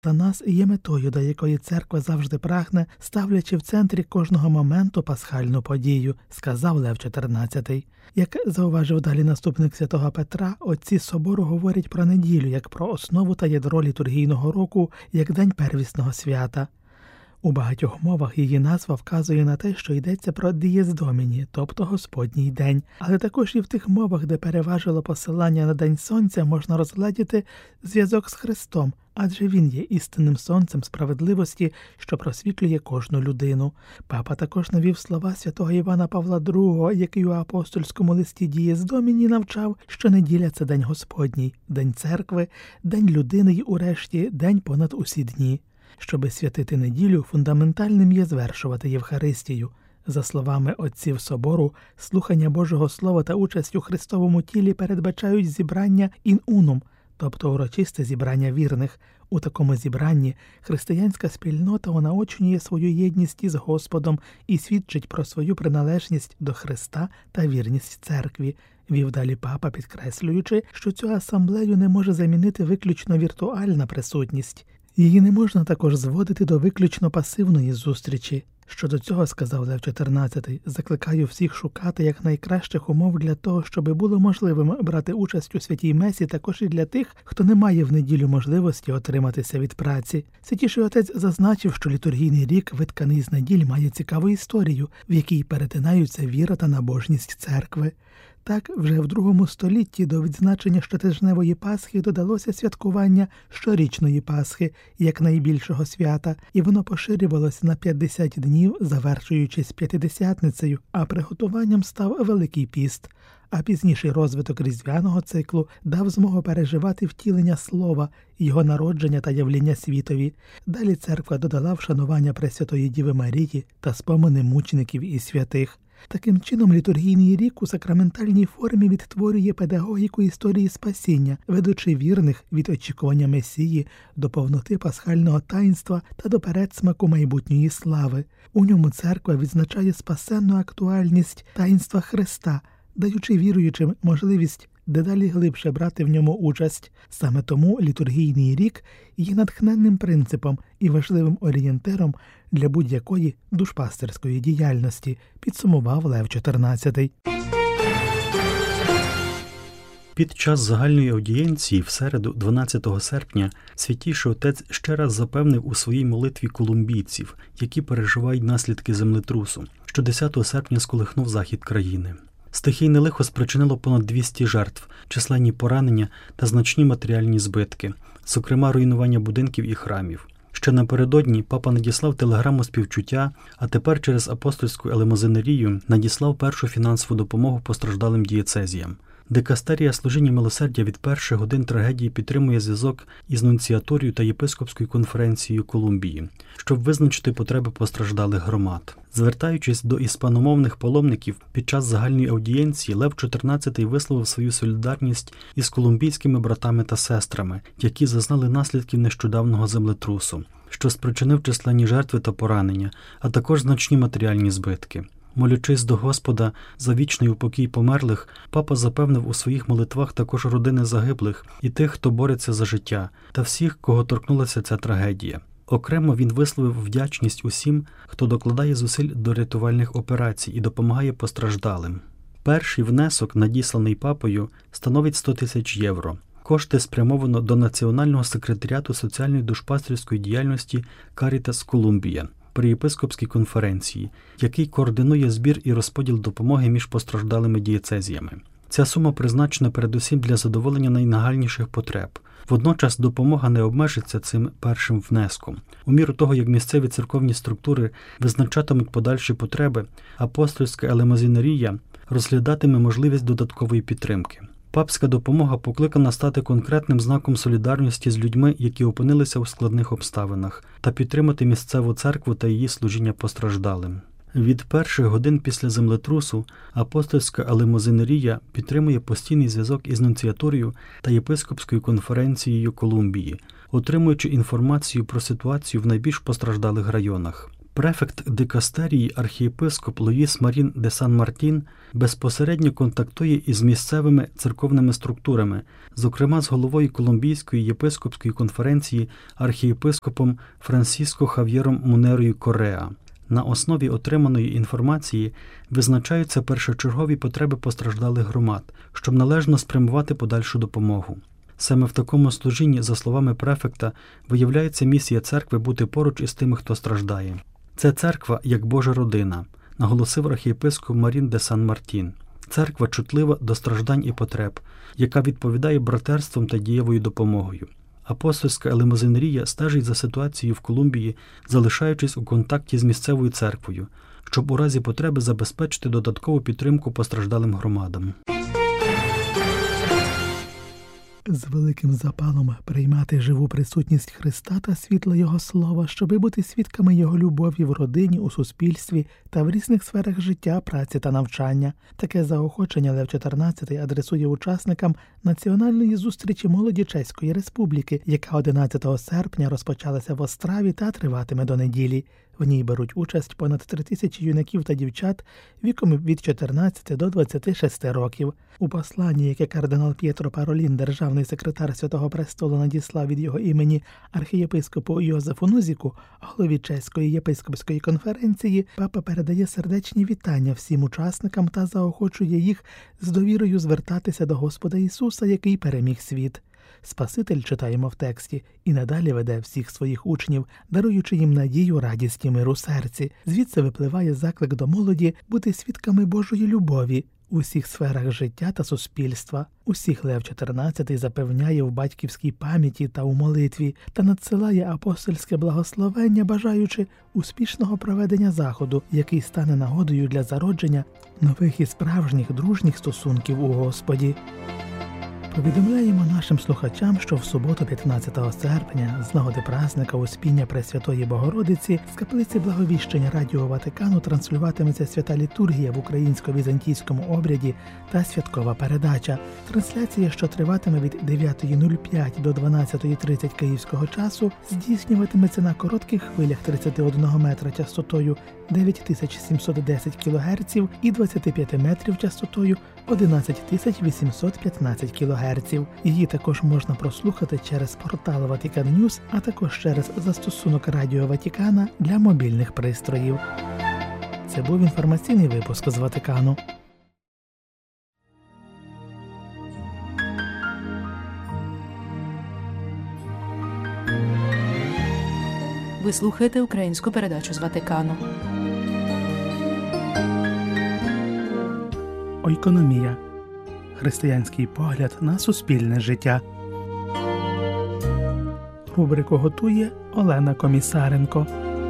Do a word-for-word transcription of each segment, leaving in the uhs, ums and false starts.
Для нас є метою, до якої церква завжди прагне, ставлячи в центрі кожного моменту пасхальну подію, сказав Лев чотирнадцятий. Як зауважив далі наступник святого Петра, отці собору говорять про неділю як про основу та ядро літургійного року, як день первісного свята. У багатьох мовах її назва вказує на те, що йдеться про Дієс Доміні, тобто Господній день. Але також і в тих мовах, де переважило посилання на День Сонця, можна розгледіти зв'язок з Христом, адже Він є істинним сонцем справедливості, що просвітлює кожну людину. Папа також навів слова святого Івана Павла другого, який у апостольському листі Дієс Доміні навчав, що неділя – це День Господній, День церкви, День людини й, урешті, День понад усі дні. Щоби святити неділю, фундаментальним є звершувати Євхаристію. За словами отців собору, слухання Божого Слова та участь у Христовому тілі передбачають зібрання ін унум, тобто урочисте зібрання вірних. У такому зібранні християнська спільнота унаочнює свою єдність із Господом і свідчить про свою приналежність до Христа та вірність церкві. Вів далі папа, підкреслюючи, що цю асамблею не може замінити виключно віртуальна присутність. Її не можна також зводити до виключно пасивної зустрічі. Щодо цього, сказав Лев чотирнадцятий, закликаю всіх шукати якнайкращих умов для того, щоб було можливим брати участь у святій месі також і для тих, хто не має в неділю можливості отриматися від праці. Святіший отець зазначив, що літургійний рік, витканий з неділь, має цікаву історію, в якій перетинаються віра та набожність церкви. Так, вже в другому столітті до відзначення щотижневої Пасхи додалося святкування щорічної Пасхи, як найбільшого свята, і воно поширювалося на п'ятдесят днів, завершуючись П'ятидесятницею, а приготуванням став Великий піст. А пізніший розвиток різдвяного циклу дав змогу переживати втілення Слова, його народження та явлення світові. Далі церква додала вшанування Пресвятої Діви Марії та спомини мучеників і святих. Таким чином, літургійний рік у сакраментальній формі відтворює педагогіку історії спасіння, ведучи вірних від очікування Месії до повноти пасхального таїнства та до передсмаку майбутньої слави. У ньому церква відзначає спасенну актуальність таїнства Христа, даючи віруючим можливість дедалі глибше брати в ньому участь. Саме тому літургійний рік є натхненним принципом і важливим орієнтиром для будь-якої душпастерської діяльності, підсумував Лев чотирнадцятий. Під час загальної аудієнції в середу, дванадцятого серпня, Святіший Отець ще раз запевнив у своїй молитві колумбійців, які переживають наслідки землетрусу, що десятого серпня сколихнув захід країни. Стихійне лихо спричинило понад двісті жертв, численні поранення та значні матеріальні збитки, зокрема руйнування будинків і храмів. Ще напередодні папа надіслав телеграму співчуття, а тепер через апостольську елемозинерію надіслав першу фінансову допомогу постраждалим дієцезіям. Дикастерія служіння милосердя від перших годин трагедії підтримує зв'язок із нунціаторією та єпископською конференцією Колумбії, щоб визначити потреби постраждалих громад. Звертаючись до іспаномовних паломників, під час загальної аудієнції Лев чотирнадцятий висловив свою солідарність із колумбійськими братами та сестрами, які зазнали наслідків нещодавнього землетрусу, що спричинив численні жертви та поранення, а також значні матеріальні збитки. Молячись до Господа за вічний упокій померлих, папа запевнив у своїх молитвах також родини загиблих і тих, хто бореться за життя, та всіх, кого торкнулася ця трагедія. Окремо він висловив вдячність усім, хто докладає зусиль до рятувальних операцій і допомагає постраждалим. Перший внесок, надісланий папою, становить сто тисяч євро. Кошти спрямовано до Національного секретаріату соціальної душпастерської діяльності «Карітас Колумбія» при єпископській конференції, який координує збір і розподіл допомоги між постраждалими дієцезіями. Ця сума призначена передусім для задоволення найнагальніших потреб. Водночас допомога не обмежиться цим першим внеском. У міру того, як місцеві церковні структури визначатимуть подальші потреби, апостольська елемозинерія розглядатиме можливість додаткової підтримки. Папська допомога покликана стати конкретним знаком солідарності з людьми, які опинилися у складних обставинах, та підтримати місцеву церкву та її служіння постраждалим. Від перших годин після землетрусу апостольська елемозинерія підтримує постійний зв'язок із нунціаторією та єпископською конференцією Колумбії, отримуючи інформацію про ситуацію в найбільш постраждалих районах. Префект дикастерії архієпископ Луїс Марін де Сан-Мартін безпосередньо контактує із місцевими церковними структурами, зокрема з головою Колумбійської єпископської конференції архієпископом Франсіско Хав'єром Мунерою Кореа. На основі отриманої інформації визначаються першочергові потреби постраждалих громад, щоб належно спрямувати подальшу допомогу. Саме в такому служінні, за словами префекта, виявляється місія церкви бути поруч із тими, хто страждає. Це церква як Божа родина, наголосив архієпископ Марін де Сан-Мартін. Церква чутлива до страждань і потреб, яка відповідає братерством та дієвою допомогою. Апостольська елемозинерія стежить за ситуацією в Колумбії, залишаючись у контакті з місцевою церквою, щоб у разі потреби забезпечити додаткову підтримку постраждалим громадам. З великим запалом приймати живу присутність Христа та світло Його Слова, щоби бути свідками Його любові в родині, у суспільстві та в різних сферах життя, праці та навчання. Таке заохочення Лев чотирнадцятий адресує учасникам національної зустрічі молоді Чеської Республіки, яка одинадцятого серпня розпочалася в Остраві та триватиме до неділі. В ній беруть участь понад три тисячі юнаків та дівчат віком від чотирнадцяти до двадцяти шести років. У посланні, яке кардинал П'єтро Паролін, державний секретар Святого Престолу, надіслав від його імені архієпископу Йозефу Нузіку, голові Чеської єпископської конференції, папа передає сердечні вітання всім учасникам та заохочує їх з довірою звертатися до Господа Ісуса, який переміг світ. Спаситель, читаємо в тексті, і надалі веде всіх своїх учнів, даруючи їм надію, радість і мир у серці. Звідси випливає заклик до молоді бути свідками Божої любові у всіх сферах життя та суспільства. Усіх Лев чотирнадцятий запевняє в батьківській пам'яті та у молитві та надсилає апостольське благословення, бажаючи успішного проведення заходу, який стане нагодою для зародження нових і справжніх дружніх стосунків у Господі. Повідомляємо нашим слухачам, що в суботу, п'ятнадцятого серпня, з нагоди празника Успіння Пресвятої Богородиці, з каплиці Благовіщення Радіо Ватикану транслюватиметься свята літургія в українсько-візантійському обряді та святкова передача. Трансляція, що триватиме від дев'ятої нуль п'ять до дванадцятої тридцять київського часу, здійснюватиметься на коротких хвилях тридцяти одного метра частотою дев'ять тисяч сімсот десять кілогерців і двадцяти п'яти метрів частотою одинадцять тисяч вісімсот п'ятнадцять кілогерців. Її також можна прослухати через портал Vatican News, а також через застосунок Радіо Ватикана для мобільних пристроїв. Це був інформаційний випуск з Ватикану. Ви слухаєте українську передачу з Ватикану. Ойкономія. Християнський погляд на суспільне життя. Рубрику готує Олена Комісаренко.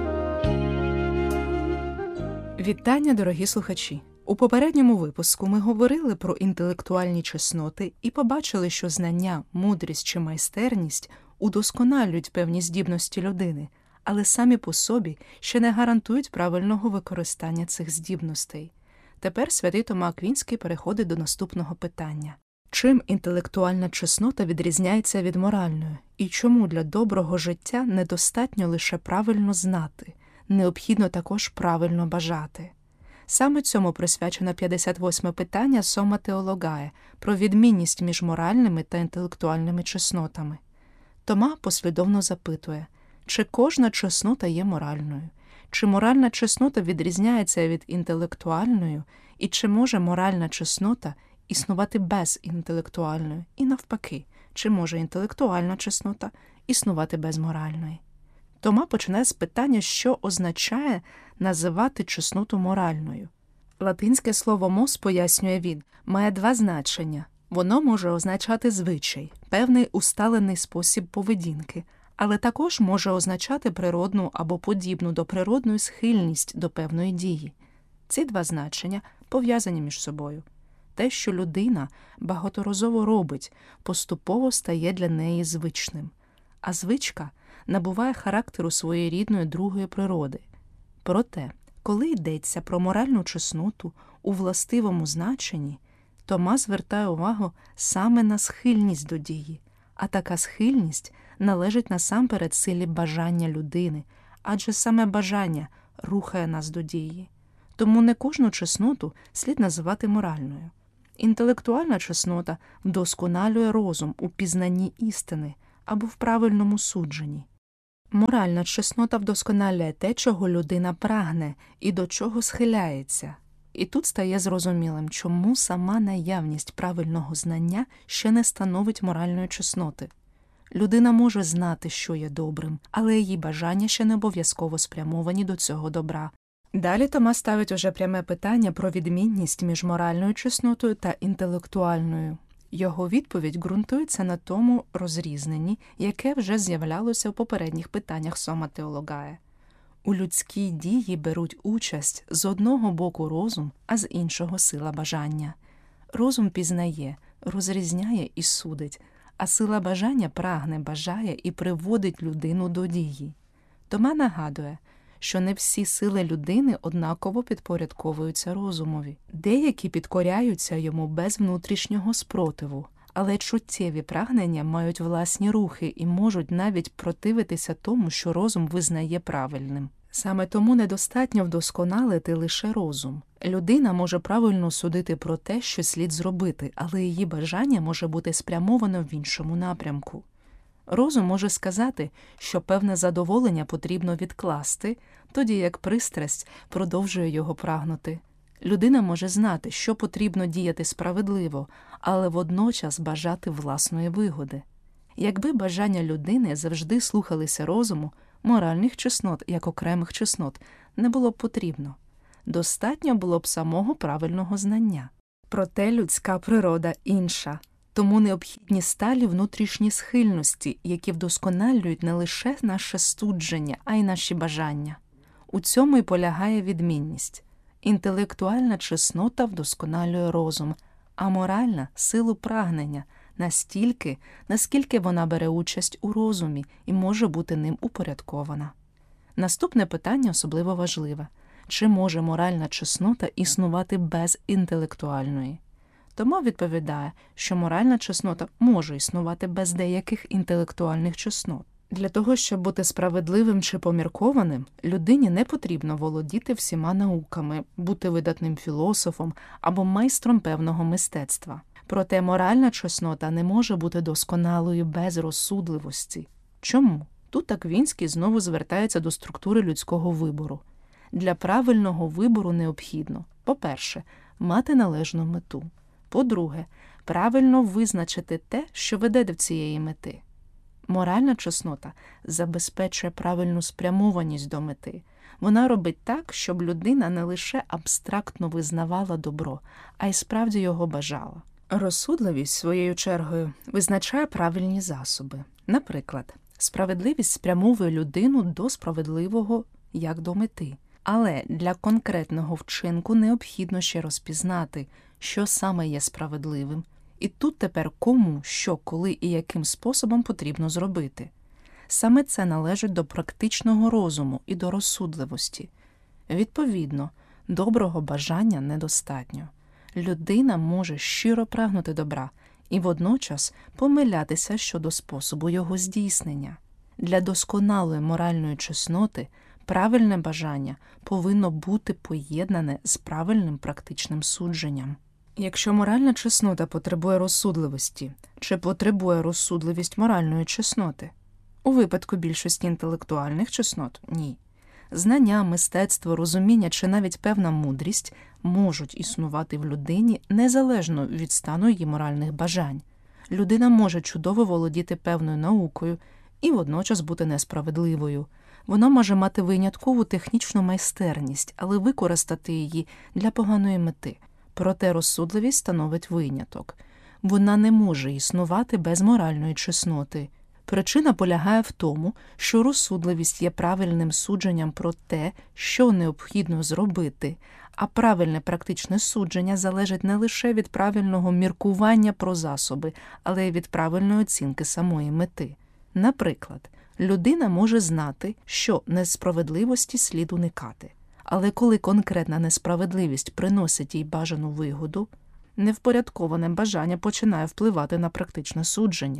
Вітання, дорогі слухачі! У попередньому випуску ми говорили про інтелектуальні чесноти і побачили, що знання, мудрість чи майстерність удосконалюють певні здібності людини, але самі по собі ще не гарантують правильного використання цих здібностей. Тепер святий Тома Аквінський переходить до наступного питання. Чим інтелектуальна чеснота відрізняється від моральної? І чому для доброго життя недостатньо лише правильно знати, необхідно також правильно бажати? Саме цьому присвячено п'ятдесят восьме питання Сома Теологає про відмінність між моральними та інтелектуальними чеснотами. Тома послідовно запитує, чи кожна чеснота є моральною? Чи моральна чеснота відрізняється від інтелектуальної, і чи може моральна чеснота існувати без інтелектуальної? І навпаки, чи може інтелектуальна чеснота існувати без моральної? Тома починає з питання, що означає називати чесноту моральною. Латинське слово «мос», пояснює він, має два значення. Воно може означати звичай, певний усталений спосіб поведінки, але також може означати природну або подібну до природної схильність до певної дії. Ці два значення пов'язані між собою. Те, що людина багаторазово робить, поступово стає для неї звичним, а звичка набуває характеру своєї рідної другої природи. Проте, коли йдеться про моральну чесноту у властивому значенні, Тома звертає увагу саме на схильність до дії, а така схильність належить насамперед силі бажання людини, адже саме бажання рухає нас до дії. Тому не кожну чесноту слід називати моральною. Інтелектуальна чеснота вдосконалює розум у пізнанні істини або в правильному судженні. Моральна чеснота вдосконалює те, чого людина прагне і до чого схиляється. І тут стає зрозумілим, чому сама наявність правильного знання ще не становить моральної чесноти. Людина може знати, що є добрим, але її бажання ще не обов'язково спрямовані до цього добра. Далі Тома ставить уже пряме питання про відмінність між моральною чеснотою та інтелектуальною. Його відповідь ґрунтується на тому розрізненні, яке вже з'являлося в попередніх питаннях Сома Теологає. У людській дії беруть участь з одного боку розум, а з іншого сила бажання. Розум пізнає, розрізняє і судить, а сила бажання прагне, бажає і приводить людину до дії. Тома нагадує, що не всі сили людини однаково підпорядковуються розумові. Деякі підкоряються йому без внутрішнього спротиву, але чуттєві прагнення мають власні рухи і можуть навіть противитися тому, що розум визнає правильним. Саме тому недостатньо вдосконалити лише розум. Людина може правильно судити про те, що слід зробити, але її бажання може бути спрямовано в іншому напрямку. Розум може сказати, що певне задоволення потрібно відкласти, тоді як пристрасть продовжує його прагнути. Людина може знати, що потрібно діяти справедливо, але водночас бажати власної вигоди. Якби бажання людини завжди слухалися розуму, моральних чеснот, як окремих чеснот, не було б потрібно. Достатньо було б самого правильного знання. Проте людська природа інша. Тому необхідні сталі внутрішні схильності, які вдосконалюють не лише наше судження, а й наші бажання. У цьому й полягає відмінність. Інтелектуальна чеснота вдосконалює розум, а моральна – силу прагнення, настільки, наскільки вона бере участь у розумі і може бути ним упорядкована. Наступне питання особливо важливе. Чи може моральна чеснота існувати без інтелектуальної? Тома відповідає, що моральна чеснота може існувати без деяких інтелектуальних чеснот. Для того, щоб бути справедливим чи поміркованим, людині не потрібно володіти всіма науками, бути видатним філософом або майстром певного мистецтва. Проте моральна чеснота не може бути досконалою без розсудливості. Чому? Тут Аквінський знову звертається до структури людського вибору. Для правильного вибору необхідно, по-перше, мати належну мету. По-друге, правильно визначити те, що веде до цієї мети. Моральна чеснота забезпечує правильну спрямованість до мети. Вона робить так, щоб людина не лише абстрактно визнавала добро, а й справді його бажала. Розсудливість, своєю чергою, визначає правильні засоби. Наприклад, справедливість спрямовує людину до справедливого як до мети. Але для конкретного вчинку необхідно ще розпізнати, що саме є справедливим, і тут тепер кому, що, коли і яким способом потрібно зробити. Саме це належить до практичного розуму і до розсудливості. Відповідно, доброго бажання недостатньо. Людина може щиро прагнути добра і водночас помилятися щодо способу його здійснення. Для досконалої моральної чесноти правильне бажання повинно бути поєднане з правильним практичним судженням. Якщо моральна чеснота потребує розсудливості, чи потребує розсудливість моральної чесноти? У випадку більшості інтелектуальних чеснот – ні. Знання, мистецтво, розуміння чи навіть певна мудрість можуть існувати в людині незалежно від стану її моральних бажань. Людина може чудово володіти певною наукою і водночас бути несправедливою. Вона може мати виняткову технічну майстерність, але використати її для поганої мети. Проте розсудливість становить виняток. Вона не може існувати без моральної чесноти. Причина полягає в тому, що розсудливість є правильним судженням про те, що необхідно зробити, а правильне практичне судження залежить не лише від правильного міркування про засоби, але й від правильної оцінки самої мети. Наприклад, людина може знати, що несправедливості слід уникати. Але коли конкретна несправедливість приносить їй бажану вигоду, невпорядковане бажання починає впливати на практичне судження.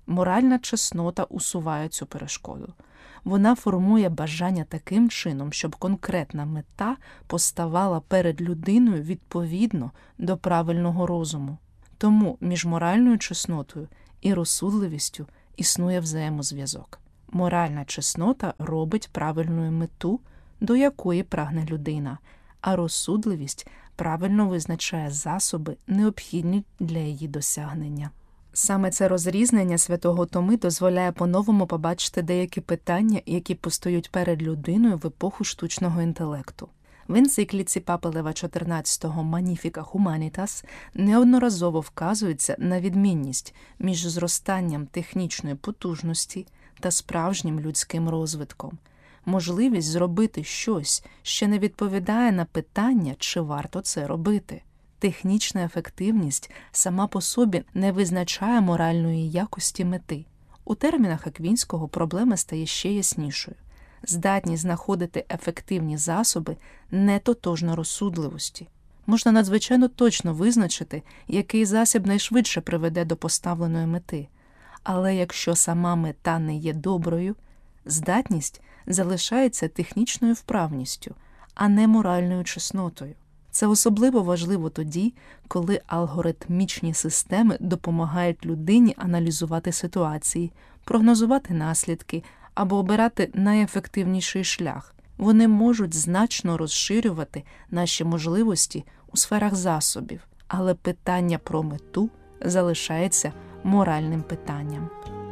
Моральна чеснота усуває цю перешкоду. Вона формує бажання таким чином, щоб конкретна мета поставала перед людиною відповідно до правильного розуму. Тому між моральною чеснотою і розсудливістю існує взаємозв'язок. Моральна чеснота робить правильну мету, до якої прагне людина, а розсудливість правильно визначає засоби, необхідні для її досягнення. Саме це розрізнення святого Томи дозволяє по-новому побачити деякі питання, які постають перед людиною в епоху штучного інтелекту. В енцикліці Папи Лева чотирнадцятого «Magnificat Humanitas» неодноразово вказується на відмінність між зростанням технічної потужності та справжнім людським розвитком. Можливість зробити щось ще не відповідає на питання, чи варто це робити. Технічна ефективність сама по собі не визначає моральної якості мети. У термінах Аквінського проблема стає ще яснішою. Здатність знаходити ефективні засоби не тотожна розсудливості. Можна надзвичайно точно визначити, який засіб найшвидше приведе до поставленої мети. Але якщо сама мета не є доброю, здатність залишається технічною вправністю, а не моральною чеснотою. Це особливо важливо тоді, коли алгоритмічні системи допомагають людині аналізувати ситуації, прогнозувати наслідки або обирати найефективніший шлях. Вони можуть значно розширювати наші можливості у сферах засобів, але питання про мету залишається моральним питанням.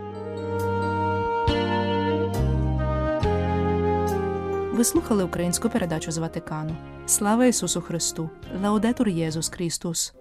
Ви слухали українську передачу з Ватикану. Слава Ісусу Христу! Лаудетур Єсус Христос!